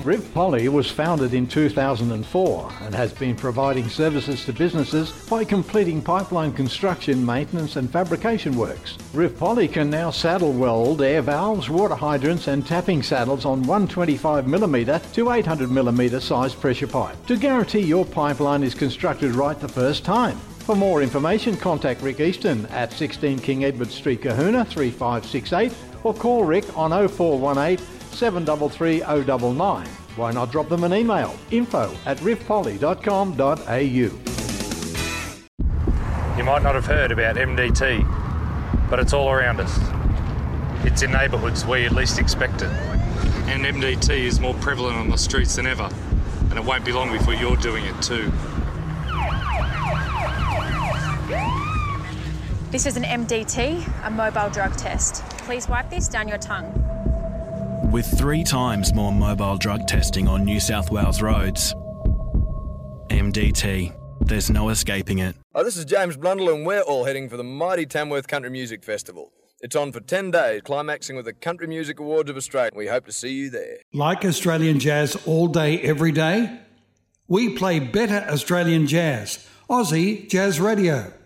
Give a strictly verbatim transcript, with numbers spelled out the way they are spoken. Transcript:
Riv Poly was founded in two thousand four and has been providing services to businesses by completing pipeline construction, maintenance and fabrication works. Riv Poly can now saddle weld air valves, water hydrants and tapping saddles on one twenty-five millimetre to eight hundred millimetre size pressure pipe to guarantee your pipeline is constructed right the first time. For more information, contact Rick Easton at sixteen King Edward Street, Kahuna three five six eight or call Rick on oh four one eight, seven three three, oh nine nine. Why not drop them an email? info at rivpoly dot com dot a u. You might not have heard about M D T, but it's all around us. It's in neighbourhoods where you'd least expect it. And M D T is more prevalent on the streets than ever, and it won't be long before you're doing it too. This is an M D T, a mobile drug test. Please wipe this down your tongue. With three times more mobile drug testing on New South Wales roads. M D T. There's no escaping it. Oh, this is James Blundell and we're all heading for the mighty Tamworth Country Music Festival. It's on for ten days, climaxing with the Country Music Awards of Australia. We hope to see you there. Like Australian jazz all day, every day? We play better Australian jazz. Aussie Jazz Radio.